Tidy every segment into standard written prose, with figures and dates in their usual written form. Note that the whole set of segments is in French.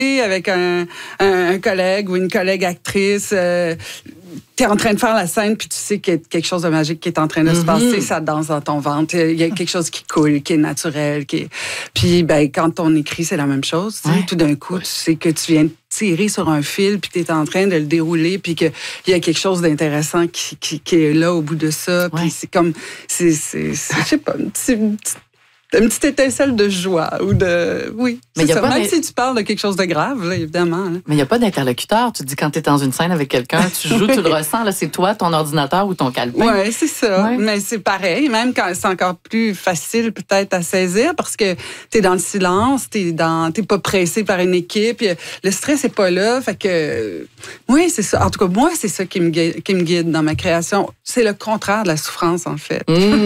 avec un collègue ou une collègue actrice. T'es en train de faire la scène, puis tu sais qu'il y a quelque chose de magique qui est en train de se passer, ça danse dans ton ventre. Il y a quelque chose qui coule, qui est naturel. Puis quand on écrit, c'est la même chose. Ouais. Tout d'un coup, tu sais que tu viens de tirer sur un fil, puis tu es en train de le dérouler, puis qu'il y a quelque chose d'intéressant qui est là au bout de ça. Puis c'est comme... je sais pas, une petite étincelle de joie ou de... Oui, mais c'est ça. Même si tu parles de quelque chose de grave, là, évidemment. Là. Mais il n'y a pas d'interlocuteur. Tu te dis, quand tu es dans une scène avec quelqu'un, tu joues, tu le ressens, là, c'est toi, ton ordinateur ou ton calepin. Oui, c'est ça. Ouais. Mais c'est pareil, même quand c'est encore plus facile peut-être à saisir parce que tu es dans le silence, t'es pas pressé par une équipe, le stress n'est pas là. Fait que... Oui, c'est ça. En tout cas, moi, c'est ça qui me guide dans ma création. C'est le contraire de la souffrance, en fait.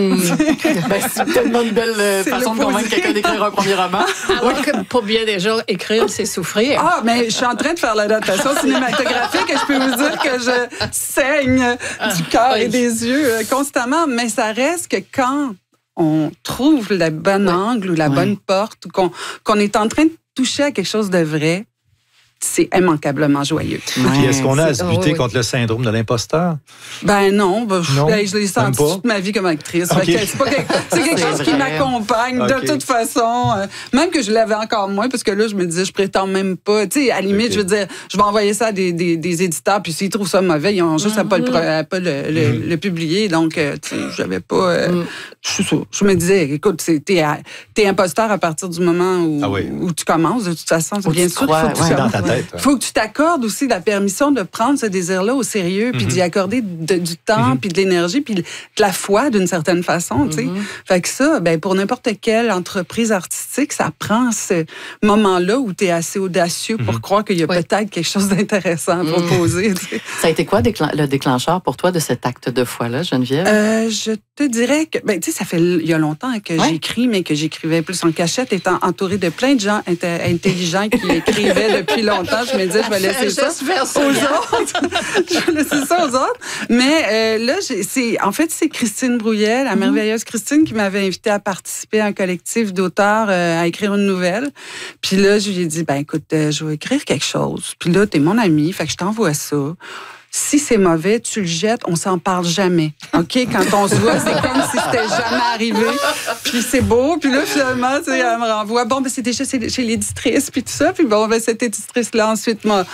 C'est tellement une belle... façon de convaincre quelqu'un d'écrire un premier roman. Alors que pour bien des gens, écrire, c'est souffrir. Ah, mais je suis en train de faire l'adaptation cinématographique et je peux vous dire que je saigne du cœur et des yeux constamment. Mais ça reste que quand on trouve le bon angle ou la bonne porte, ou qu'on est en train de toucher à quelque chose de vrai, c'est immanquablement joyeux. Puis est-ce qu'on a à se buter contre le syndrome de l'imposteur? Ben non. Je l'ai senti toute ma vie comme actrice. Okay. C'est quelque chose qui m'accompagne de toute façon. Même que je l'avais encore moins, parce que là, je me disais, je prétends même pas. Tu sais, à la limite, je veux dire, je vais envoyer ça à des éditeurs, puis s'ils trouvent ça mauvais, ils ont juste à pas le publier. Donc, tu sais, j'avais pas... Je me disais, écoute, t'es imposteur à partir du moment où tu commences. De toute façon, c'est bien sûr il faut que tu t'accordes aussi la permission de prendre ce désir-là au sérieux, puis d'y accorder du temps, puis de l'énergie, puis de la foi d'une certaine façon. Tu sais. Fait que ça, pour n'importe quelle entreprise artistique, ça prend ce moment-là où tu es assez audacieux pour croire qu'il y a peut-être quelque chose d'intéressant à proposer. Tu sais. Ça a été quoi le déclencheur pour toi de cet acte de foi-là, Geneviève? Je te dirais que, tu sais, ça fait il y a longtemps que j'écris, mais que j'écrivais plus en cachette, étant entourée de plein de gens intelligents qui écrivaient depuis longtemps. Je me disais, je vais laisser ça aux autres. Je vais laisser ça aux autres. Mais là, c'est Christine Brouillet, la merveilleuse Christine, qui m'avait invitée à participer à un collectif d'auteurs à écrire une nouvelle. Puis là, je lui ai dit, écoute, je vais écrire quelque chose. Puis là, t'es mon ami, fait que je t'envoie ça. Si c'est mauvais, tu le jettes, on s'en parle jamais. OK? Quand on se voit, c'est comme si c'était jamais arrivé. Puis c'est beau. Puis là, finalement, tu sais, elle me renvoie. C'est déjà chez l'éditrice, puis tout ça. Puis cette éditrice-là, ensuite, m'a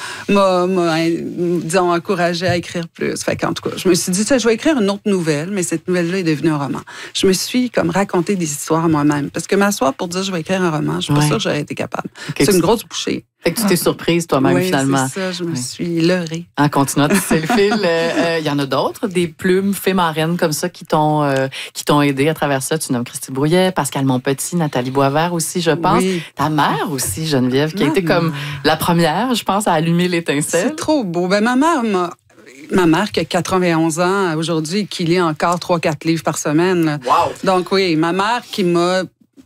disons, encouragée à écrire plus. Fait qu'en tout cas, je me suis dit, je vais écrire une autre nouvelle, mais cette nouvelle-là est devenue un roman. Je me suis comme raconté des histoires à moi-même. Parce que m'asseoir pour dire, je vais écrire un roman, je suis pas sûre que j'aurais été capable. Okay, c'est une grosse bouchée. Fait que tu t'es surprise toi-même, finalement. Oui, c'est ça, je me suis leurrée. En continuant de tisser le fil, il y en a d'autres, des plumes fées marraines comme ça qui t'ont aidé à travers ça. Tu nommes Christine Brouillet, Pascal Monpetit, Nathalie Boisvert aussi, je pense. Oui. Ta mère aussi, Geneviève, qui a été comme la première, je pense, à allumer l'étincelle. C'est trop beau. Ma mère qui a 91 ans aujourd'hui, qui lit encore 3-4 livres par semaine. Là. Wow! Donc oui, ma mère qui m'a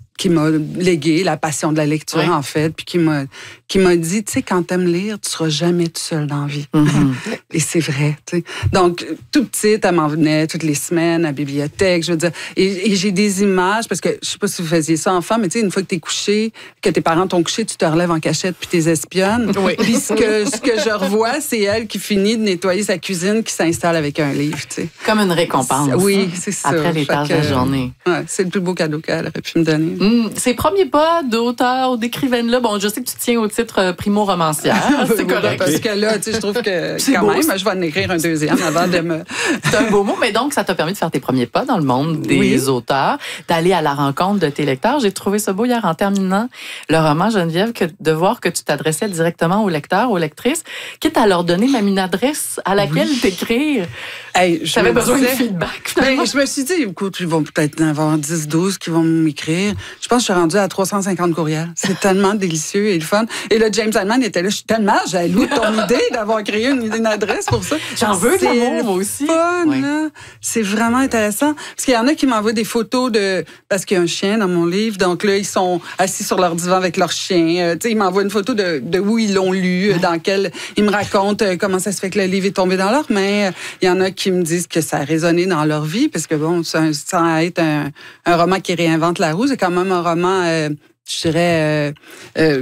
légué la passion de la lecture, en fait, puis qui m'a dit, tu sais, quand t'aimes lire, tu seras jamais tout seul dans la vie. Et c'est vrai, tu sais. Donc, tout petite, elle m'en venait toutes les semaines à la bibliothèque, je veux dire. Et j'ai des images, parce que je sais pas si vous faisiez ça enfant, mais tu sais, une fois que t'es couché, que tes parents t'ont couché, tu te relèves en cachette puis t'es espionnes. Oui. Puis ce que je revois, c'est elle qui finit de nettoyer sa cuisine, qui s'installe avec un livre, tu sais. Comme une récompense. Oui, c'est ça. Après les tâches de la journée. Ouais, c'est le plus beau cadeau qu'elle aurait pu me donner. Ces premiers pas d'auteur ou d'écrivaine-là, bon, je sais que tu tiens au titre primo-romancière, c'est correct. Parce que là, tu sais, je trouve que quand même, je vais en écrire un deuxième avant de me... C'est un beau mot, mais donc, ça t'a permis de faire tes premiers pas dans le monde des auteurs, d'aller à la rencontre de tes lecteurs. J'ai trouvé ça beau hier en terminant le roman, Geneviève, de voir que tu t'adressais directement aux lecteurs, aux lectrices, quitte à leur donner même une adresse à laquelle t'écrire. Hey, j'avais besoin de feedback. Je me suis dit, écoute, ils vont peut-être en avoir 10-12 qui vont m'écrire. Je pense que je suis rendue à 350 courriels. C'est tellement délicieux et le fun. Et là, James Allman était là. Je suis tellement jaloux de ton idée d'avoir créé une adresse pour ça. J'en veux de l'amour, moi aussi. Fun, là. C'est vraiment intéressant. Parce qu'il y en a qui m'envoient des photos parce qu'il y a un chien dans mon livre. Donc là, ils sont assis sur leur divan avec leur chien. Ils m'envoient une photo de où ils l'ont lu, dans lequel ils me racontent comment ça se fait que le livre est tombé dans leurs mains. Il y en a qui me disent que ça a résonné dans leur vie. Parce que bon, sans être un roman qui réinvente la roue, c'est quand même un roman, je dirais,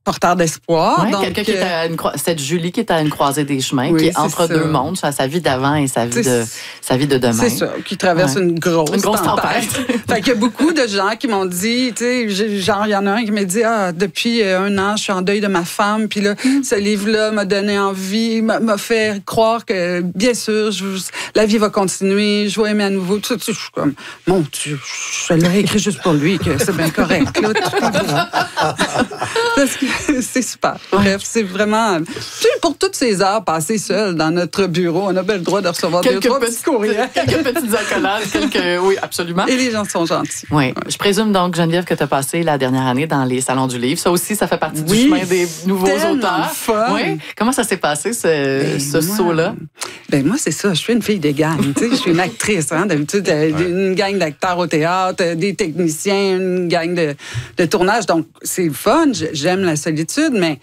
porteur d'espoir. Ouais, donc, quelqu'un qui est à cette Julie qui est à une croisée des chemins, qui est entre deux mondes, sa vie d'avant et sa vie de demain. C'est ça, qui traverse une grosse tempête. Fait qu'il y a beaucoup de gens qui m'ont dit, tu sais, genre, il y en a un qui m'a dit, depuis 1 an, je suis en deuil de ma femme, puis là, ce livre-là m'a donné envie, m'a fait croire que, bien sûr, la vie va continuer, je vais aimer à nouveau. Tout ça, je suis comme, mon Dieu, je l'aurais écrit juste pour lui, que c'est bien correct, là, parce que c'est super. Bref, c'est vraiment... Pour toutes ces heures passées seules dans notre bureau, on a bien le droit de recevoir 2-3 petits courriels. Quelques petites accolades, oui, absolument. Et les gens sont gentils. Oui. Ouais. Je présume donc, Geneviève, que tu as passé la dernière année dans les salons du livre. Ça aussi, ça fait partie du chemin des nouveaux auteurs. Fun. Oui. Comment ça s'est passé, ce saut-là? Ben moi, c'est ça. Je suis une fille de gang. Je suis une actrice. Hein, d'habitude, une gang d'acteurs au théâtre, des techniciens, une gang de tournage. Donc, c'est le fun. J'aime la solitude, mais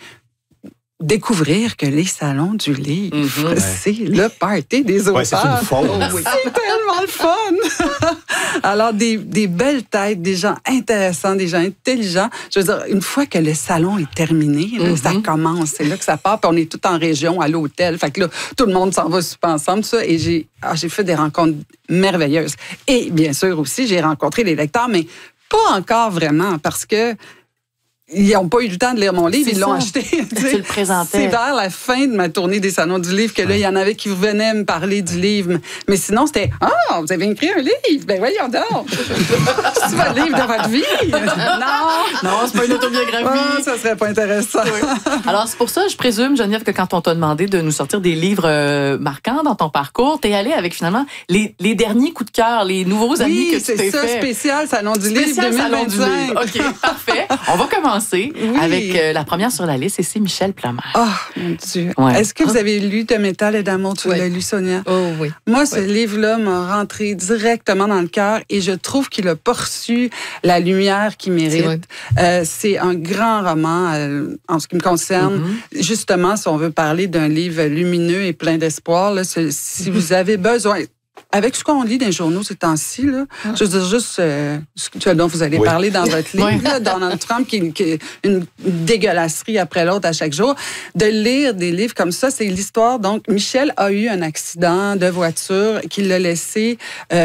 découvrir que les salons du livre, c'est le party des auteurs. Ouais, c'est une faute. C'est tellement le fun! Alors, des belles têtes, des gens intéressants, des gens intelligents. Je veux dire, une fois que le salon est terminé, là, ça commence. C'est là que ça part. Puis on est tout en région, à l'hôtel. Fait que là, tout le monde s'en va super ensemble. Ça, et j'ai fait des rencontres merveilleuses. Et bien sûr aussi, j'ai rencontré les lecteurs, mais pas encore vraiment, parce que ils n'ont pas eu le temps de lire mon livre, ils l'ont acheté. Tu le présentais. C'est vers la fin de ma tournée des salons du livre que là, il y en avait qui venaient me parler du livre. Mais sinon, c'était « Ah, vous avez écrit un livre? Ben voyons donc! C'est pas le livre de votre vie? » Non, c'est pas une autobiographie. Ça serait pas intéressant. Oui. Alors, c'est pour ça, je présume, Geneviève, que quand on t'a demandé de nous sortir des livres marquants dans ton parcours, t'es allée avec finalement les derniers coups de cœur, les nouveaux amis que tu t'es fait. Oui, c'est ça, spécial Salon du livre 2025. OK, parfait. On va commencer avec la première sur la liste, et c'est Michel Plomer. Oh, mon Dieu. Ouais. Est-ce que vous avez lu De métal et d'amour? Tu l'as lu, Sonia? Oh oui. Moi, ce livre-là m'a rentré directement dans le cœur et je trouve qu'il a reçu la lumière qu'il mérite. C'est un grand roman en ce qui me concerne. Justement, si on veut parler d'un livre lumineux et plein d'espoir, là, si vous avez besoin... Avec ce qu'on lit dans les journaux ces temps-ci, là, je veux dire juste ce dont vous allez parler dans votre livre, là, Donald Trump, qui est une dégueulasserie après l'autre à chaque jour, de lire des livres comme ça, c'est l'histoire. Donc, Michel a eu un accident de voiture qui l'a laissé...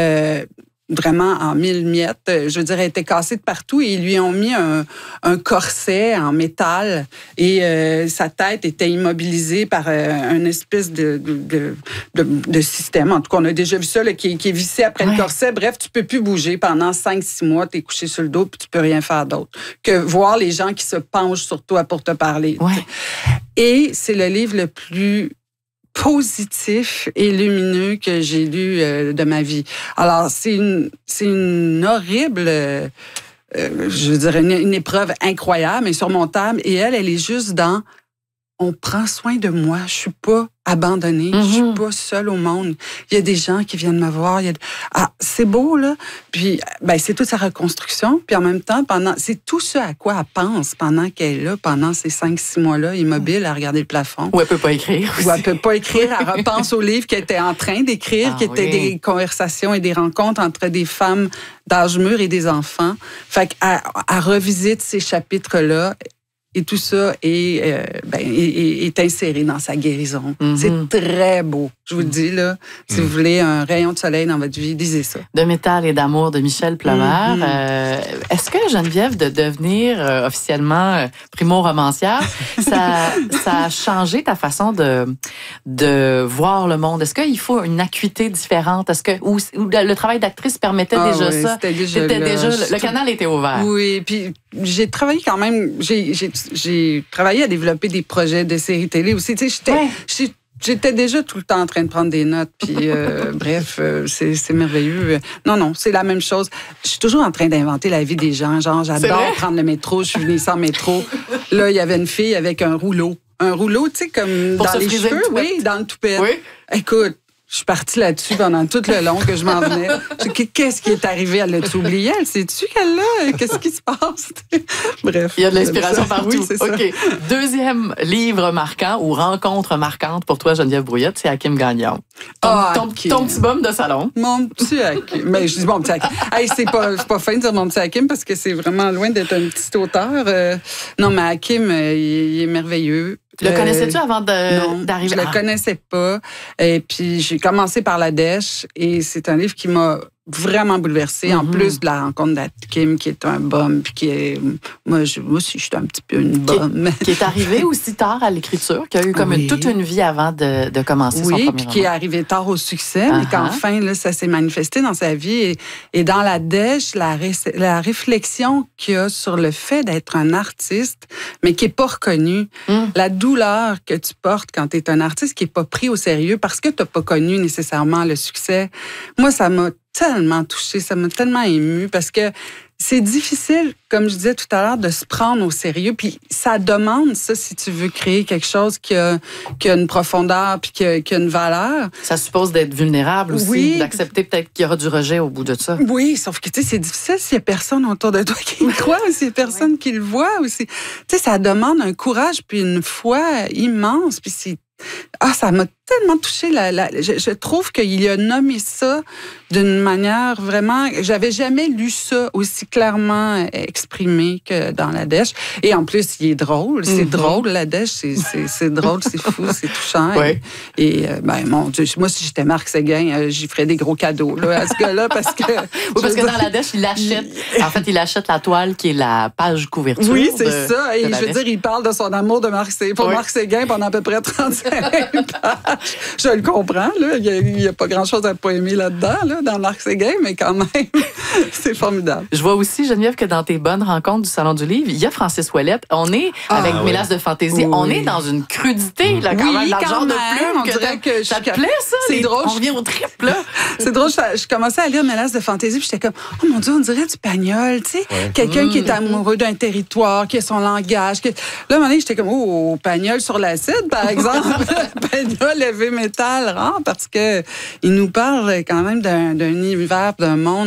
vraiment en 1000 miettes. Je veux dire, elle était cassée de partout et ils lui ont mis un corset en métal et sa tête était immobilisée par une espèce de système. En tout cas, on a déjà vu ça, là, qui est vissé après le corset. Bref, tu peux plus bouger pendant 5-6 mois. Tu es couché sur le dos puis tu peux rien faire d'autre que voir les gens qui se penchent sur toi pour te parler. Et c'est le livre le plus positif et lumineux que j'ai lu de ma vie. Alors, c'est une horrible, je veux dire, une épreuve incroyable, insurmontable. Et elle est juste dans on prend soin de moi, je suis pas abandonnée, je suis pas seule au monde. Il y a des gens qui viennent me voir. C'est beau, là. Puis, c'est toute sa reconstruction. Puis en même temps, c'est tout ce à quoi elle pense pendant qu'elle est là, pendant ces 5-6 mois-là, immobile, à regarder le plafond. Ou elle peut pas écrire. Ou elle peut pas écrire. Elle repense au livre qu'elle était en train d'écrire, qui étaient des conversations et des rencontres entre des femmes d'âge mûr et des enfants. Fait qu'elle revisite ces chapitres-là. Et tout ça est inséré dans sa guérison. C'est très beau. Je vous le dis, là, si vous voulez un rayon de soleil dans votre vie, lisez ça. De métal et d'amour de Michel Plomer. Est-ce que, Geneviève, de devenir officiellement primo-romancière, ça a changé ta façon de voir le monde? Est-ce qu'il faut une acuité différente? Ou le travail d'actrice permettait déjà ça? C'était déjà le canal était ouvert. Oui, puis j'ai travaillé quand même... J'ai travaillé à développer des projets de séries télé aussi. Tu sais, j'étais déjà tout le temps en train de prendre des notes. Puis, bref, c'est merveilleux. Non, c'est la même chose. Je suis toujours en train d'inventer la vie des gens. Genre, j'adore prendre le métro. Je suis venue sans métro. Là, il y avait une fille avec un rouleau. Un rouleau, tu sais, comme pour dans les cheveux, dans le toupet. Oui. Écoute, Je suis partie là-dessus pendant tout le long que je m'en venais. Qu'est-ce qui est arrivé? Elle l'a-tu oublié? Elle sait-tu qu'elle l'a? Qu'est-ce qui se passe? Bref. Il y a de l'inspiration partout. Oui, c'est ça. OK. Deuxième livre marquant ou rencontre marquante pour toi, Geneviève Brouillette, c'est Hakim Gagnon. Ton petit bum de salon. Mon petit Hakim. Mais je dis mon petit Hakim. Hey, c'est pas fin de dire mon petit Hakim parce que c'est vraiment loin d'être un petit auteur. Non, mais Hakim, il est merveilleux. Le connaissais-tu avant non, d'arriver? Je le connaissais pas. Et puis, j'ai commencé par La Dèche et c'est un livre qui m'a vraiment bouleversée, en plus de la rencontre d'Hakim, qui est un bum, puis qui est... Moi aussi, je suis un petit peu une bum. Qui est arrivé aussi tard à l'écriture, qui a eu comme toute une vie avant de commencer son premier roman. Oui, puis qui est arrivé tard au succès, mais qu'enfin, là, ça s'est manifesté dans sa vie. Et dans La Dèche, la réflexion qu'il y a sur le fait d'être un artiste, mais qui n'est pas reconnu, la douleur que tu portes quand tu es un artiste qui n'est pas pris au sérieux parce que tu n'as pas connu nécessairement le succès. Moi, ça m'a tellement touchée, ça m'a tellement émue parce que c'est difficile, comme je disais tout à l'heure, de se prendre au sérieux. Puis ça demande ça si tu veux créer quelque chose qui a une profondeur puis qui a une valeur. Ça suppose d'être vulnérable aussi, d'accepter peut-être qu'il y aura du rejet au bout de ça. Oui, sauf que tu sais, c'est difficile s'il y a personne autour de toi qui le croit ou s'il y a personne qui le voit aussi. Tu sais, ça demande un courage puis une foi immense. Puis c'est ça m'a tellement touchée. Je trouve qu'il a nommé ça d'une manière vraiment... J'avais jamais lu ça aussi clairement exprimé que dans La Dèche. Et en plus, il est drôle. C'est drôle, La Dèche. C'est drôle, c'est fou, c'est touchant. Oui. Et mon Dieu, moi, si j'étais Marc Séguin, j'y ferais des gros cadeaux là, à ce gars-là parce que... Oui, parce que dans La Dèche, il achète la toile qui est la page couverture. Oui, c'est ça. Et je veux dire, il parle de son amour de Marc Séguin pendant à peu près 35 pages. Je le comprends, là. Il n'y a pas grand-chose à pas aimer là-dedans, là, dans Marc Séguin, mais quand même, c'est formidable. Je vois aussi, Geneviève, que dans tes bonnes rencontres du Salon du Livre, il y a Francis Ouellette. On est avec Mélasse de fantaisie. Oui. On est dans une crudité, là, quand même, dans le genre de plume. Ça te plaît, ça? C'est drôle. On revient au triple, là. C'est drôle. Je commençais à lire Mélasse de fantaisie, puis j'étais comme, oh mon Dieu, on dirait du Pagnol, tu sais. Ouais. Quelqu'un qui est amoureux d'un territoire, qui a son langage. Là, à un moment donné, j'étais comme, Pagnol sur l'acide, par exemple. Pagnol, heavy metal, rare, parce que il nous parle quand même d'un univers, d'un monde,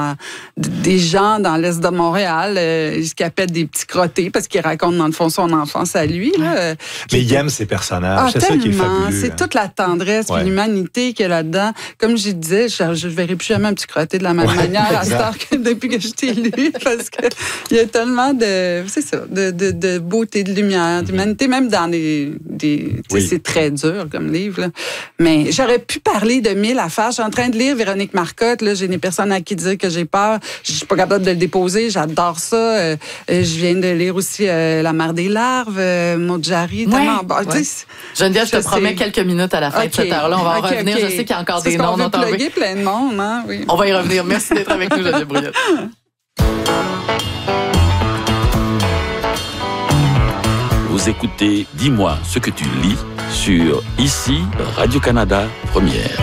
des gens dans l'Est de Montréal, qui appellent des petits crottés, parce qu'il raconte, dans le fond, son enfance à lui. Là, mais il aime ses personnages, c'est ça qui est fabuleux. C'est toute la tendresse et l'humanité qu'il y a là-dedans. Comme je disais, je ne verrai plus jamais un petit crotté de la même manière à Star depuis que je t'ai lu, parce qu'il y a tellement de beauté, de lumière, d'humanité, même dans c'est très dur comme livre. Là. Mais j'aurais pu parler de 1000 affaires. Je suis en train de lire Véronique Marcotte. Là, j'ai des personnes à qui dire que j'ai peur. Je suis pas capable de le déposer. J'adore ça. Je viens de lire aussi La Mère des larves, Maud-Jarry. Geneviève, je te promets quelques minutes à la fin de cette heure-là. On va en revenir. Je sais qu'il y a encore des noms. On va plugger plein de monde. Hein? Oui. On va y revenir. Merci d'être avec nous, Geneviève Brouillette. Vous écoutez Dis-moi ce que tu lis sur ici Radio-Canada Première.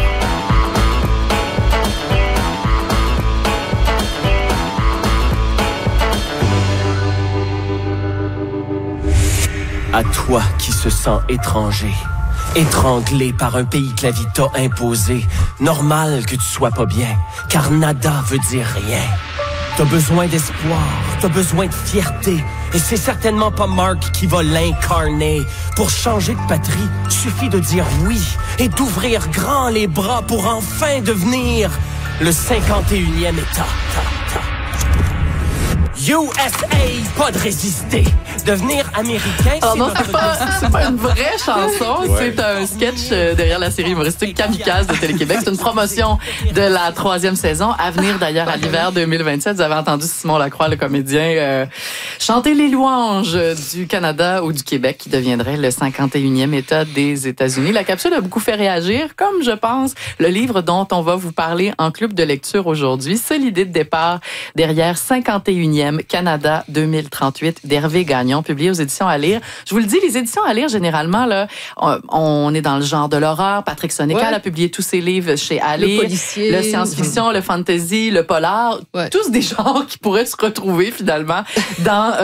À toi qui se sens étranger, étranglé par un pays que la vie t'a imposé, normal que tu sois pas bien, car nada veut dire rien. T'as besoin d'espoir, t'as besoin de fierté, et c'est certainement pas Marc qui va l'incarner. Pour changer de patrie, suffit de dire oui et d'ouvrir grand les bras pour enfin devenir le 51e État. USA, pas de résister. Devenir américain, alors non, c'est pas une vraie chanson. C'est un sketch derrière la série humoristique Kamikaze de Télé-Québec. C'est une promotion de la 3e saison, à venir d'ailleurs à l'hiver 2027. Vous avez entendu Simon Lacroix, le comédien, chanter les louanges du Canada ou du Québec, qui deviendrait le 51e État des États-Unis. La capsule a beaucoup fait réagir, comme je pense le livre dont on va vous parler en club de lecture aujourd'hui. C'est l'idée de départ derrière 51e Canada 2038 d'Hervé Gagnon, publié aux éditions à lire. Je vous le dis, les éditions à lire, généralement, là, on est dans le genre de l'horreur. Patrick Sénécal a publié tous ses livres chez à lire. Le policier. Le science-fiction, le fantasy, le polar. Tous des genres qui pourraient se retrouver, finalement, dans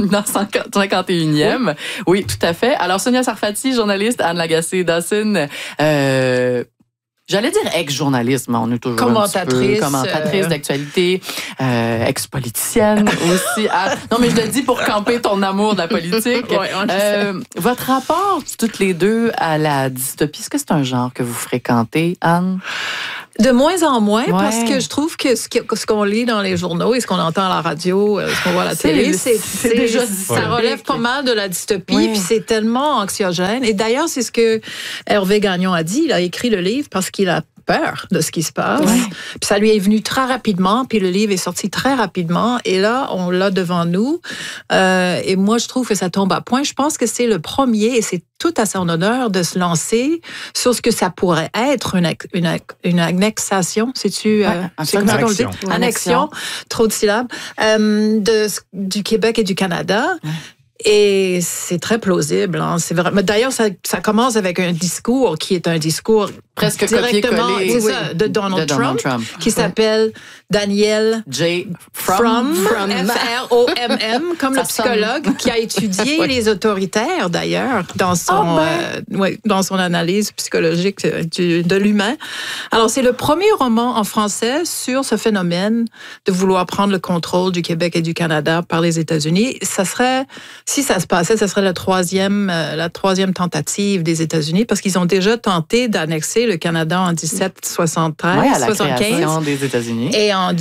51e. Oui, tout à fait. Alors, Sonia Sarfati, journaliste, Anne Lagacé-Dawson, j'allais dire ex-journaliste, mais on est toujours commentatrice d'actualité, ex-politicienne aussi. Non, mais je le dis pour camper ton amour de la politique. Votre rapport, toutes les deux, à la dystopie, est-ce que c'est un genre que vous fréquentez, Anne? De moins en moins, parce que je trouve que ce qu'on lit dans les journaux et ce qu'on entend à la radio, ce qu'on voit à la télé, c'est déjà ça relève pas mal de la dystopie, puis c'est tellement anxiogène. Et d'ailleurs, c'est ce que Hervé Gagnon a dit. Il a écrit le livre parce qu'il a peur de ce qui se passe. Puis ça lui est venu très rapidement, puis le livre est sorti très rapidement. Et là, on l'a devant nous. Et moi, je trouve que ça tombe à point. Je pense que c'est le premier, et c'est tout à son honneur de se lancer sur ce que ça pourrait être une annexation. C'est-tu... Annexion. Trop de syllabes. Du Québec et du Canada. Et c'est très plausible. Hein. C'est vraiment. D'ailleurs, ça commence avec un discours qui est un discours presque directement de Donald Trump, qui s'appelle Daniel J. Fromm, F-R-O-M-M, comme le psychologue qui a étudié les autoritaires, d'ailleurs, dans son analyse psychologique de l'humain. Alors, c'est le premier roman en français sur ce phénomène de vouloir prendre le contrôle du Québec et du Canada par les États-Unis. Ça serait... Si ça se passait, ça serait la troisième tentative des États-Unis, parce qu'ils ont déjà tenté d'annexer le Canada en 1773, à la création des États-Unis. Et en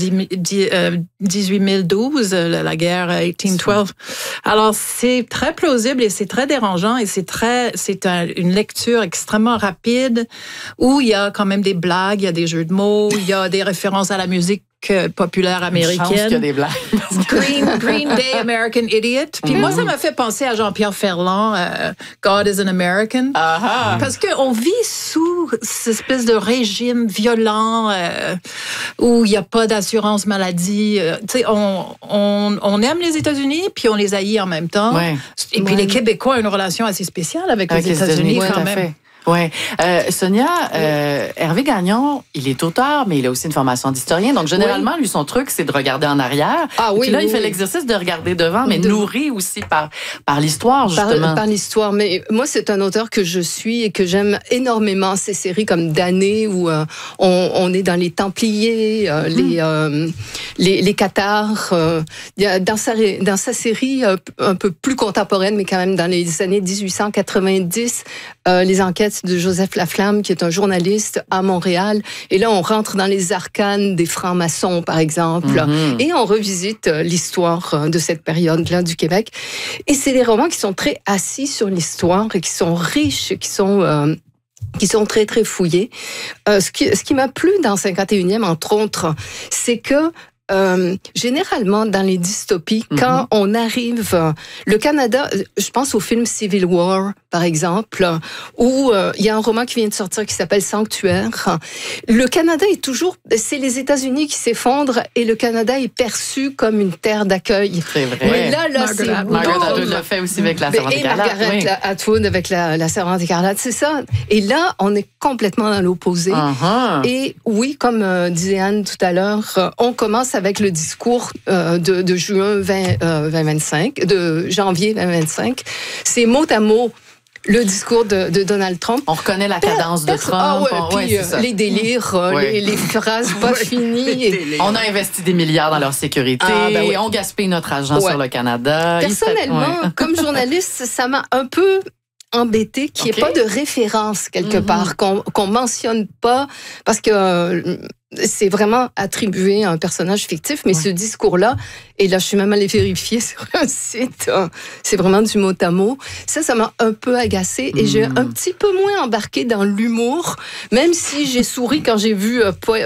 1812, la guerre 1812. Alors, c'est très plausible et c'est très dérangeant et c'est une lecture extrêmement rapide où il y a quand même des blagues, il y a des jeux de mots, il y a des références à la musique populaire américaine. Je pense qu'il y a des blagues. Green Day, American Idiot. Puis moi, ça m'a fait penser à Jean-Pierre Ferland, God is an American. Parce qu'on vit sous cette espèce de régime violent où il n'y a pas d'assurance maladie. Tu sais, on aime les États-Unis, puis on les haït en même temps. Et puis les Québécois ont une relation assez spéciale avec les États-Unis quand même. Oui. Sonia, Hervé Gagnon, il est auteur, mais il a aussi une formation d'historien. Donc, généralement, lui, son truc, c'est de regarder en arrière. Puis là, il fait l'exercice de regarder devant, mais nourri aussi par l'histoire, justement. Par l'histoire. Mais moi, c'est un auteur que je suis et que j'aime énormément. Ces séries comme Damnée, où on est dans les Templiers, les Cathares. Dans sa série un peu plus contemporaine, mais quand même dans les années 1890, les enquêtes de Joseph Laflamme, qui est un journaliste à Montréal. Et là, on rentre dans les arcanes des francs-maçons, par exemple, et on revisite l'histoire de cette période-là du Québec. Et c'est des romans qui sont très assis sur l'histoire et qui sont riches, qui sont très, très fouillés. Ce qui m'a plu dans 51e, entre autres, c'est que généralement, dans les dystopies, quand on arrive... le Canada, je pense au film Civil War, par exemple, où il y a un roman qui vient de sortir qui s'appelle Sanctuaire. Le Canada est toujours... C'est les États-Unis qui s'effondrent et le Canada est perçu comme une terre d'accueil. C'est vrai. Mais là c'est... Margaret Atwood l'a fait aussi avec La Servante écarlate. Et Margaret Atwood avec la Servante écarlate, c'est ça. Et là, on est complètement dans l'opposé. Et oui, comme disait Anne tout à l'heure, on commence avec le discours de juin 2025, de janvier 2025. C'est mot à mot le discours de Donald Trump. On reconnaît la cadence de Trump. Les délires, les phrases pas finies. On a investi des milliards dans leur sécurité. On gaspille notre argent sur le Canada. Personnellement, comme journaliste, ça m'a un peu embêté qu'il n'y ait pas de référence quelque part, qu'on mentionne pas, parce que c'est vraiment attribué à un personnage fictif, mais ce discours-là, et là je suis même allée vérifier sur un site, c'est vraiment du mot à mot. Ça m'a un peu agacée et j'ai un petit peu moins embarqué dans l'humour, même si j'ai souri quand j'ai vu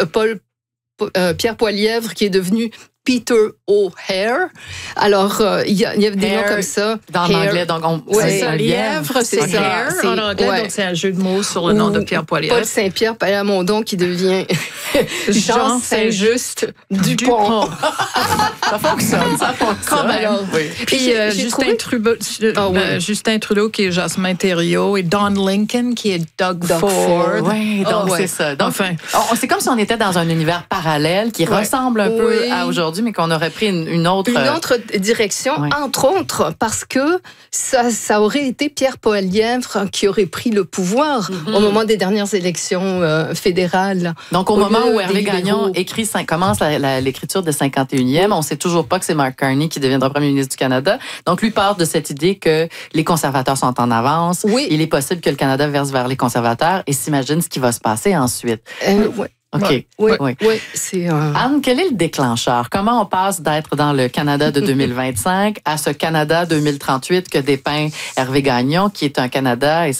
Pierre Poilievre qui est devenu Peter O'Hare. Alors, il y a des noms comme ça. Dans l'anglais, donc c'est un lièvre, c'est ça. En anglais, donc c'est un jeu de mots sur le nom de Pierre Poilievre. Paul Saint-Pierre Plamondon qui devient Jean Saint-Just Dupont. Ça fonctionne. Puis Justin Trudeau qui est Jasmin Thériault et Don Lincoln qui est Doug Ford. Oui, donc c'est ça. Donc, c'est comme si on était dans un univers parallèle qui ressemble un peu à aujourd'hui. aujourd'hui, mais qu'on aurait pris une autre... Une autre direction, entre autres, parce que ça aurait été Pierre Poilievre qui aurait pris le pouvoir au moment des dernières élections fédérales. Donc, au moment où Hervé Gagnon commence l'écriture de 51e, on ne sait toujours pas que c'est Mark Carney qui deviendra premier ministre du Canada. Donc, lui part de cette idée que les conservateurs sont en avance. Oui. Il est possible que le Canada verse vers les conservateurs et s'imagine ce qui va se passer ensuite. Oui. OK. Oui. Anne, quel est le déclencheur? Comment on passe d'être dans le Canada de 2025 à ce Canada 2038 que dépeint Hervé Gagnon, qui est un Canada, et